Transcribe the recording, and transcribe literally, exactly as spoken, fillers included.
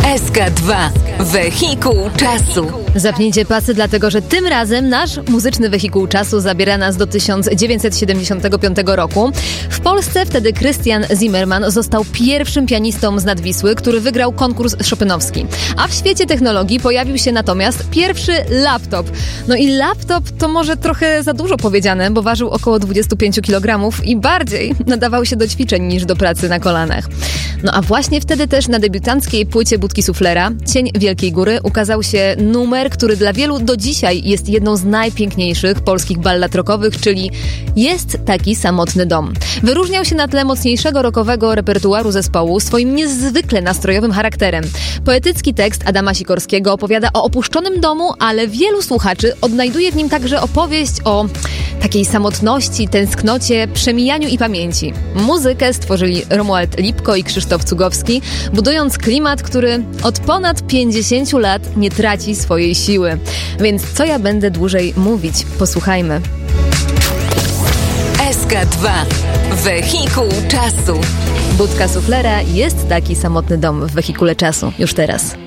S K dwa. Wehikuł czasu. Zapnijcie pasy, dlatego że tym razem nasz muzyczny wehikuł czasu zabiera nas do tysiąc dziewięćset siedemdziesiątego piątego roku. W Polsce wtedy Christian Zimmerman został pierwszym pianistą z Nadwisły, który wygrał konkurs chopinowski. A w świecie technologii pojawił się natomiast pierwszy laptop. No i laptop to może trochę za dużo powiedziane, bo ważył około dwadzieścia pięć kilogramów i bardziej nadawał się do ćwiczeń niż do pracy na kolanach. No a właśnie wtedy też na debiutanckiej płycie Budki Suflera, Cień Wielkiej Góry, ukazał się numer, który dla wielu do dzisiaj jest jedną z najpiękniejszych polskich ballad rockowych, czyli Jest taki samotny dom. Wyróżniał się na tle mocniejszego rockowego repertuaru zespołu swoim niezwykle nastrojowym charakterem. Poetycki tekst Adama Sikorskiego opowiada o opuszczonym domu, ale wielu słuchaczy odnajduje w nim także opowieść o takiej samotności, tęsknocie, przemijaniu i pamięci. Muzykę stworzyli Romuald Lipko i Krzysztof Cugowski, budując klimat, który od ponad pięćdziesięciu lat nie traci swojej siły. Więc co ja będę dłużej mówić? Posłuchajmy. S K dwa. Wehikuł czasu. Budka Suflera, Jest taki samotny dom w wehikule czasu. Już teraz.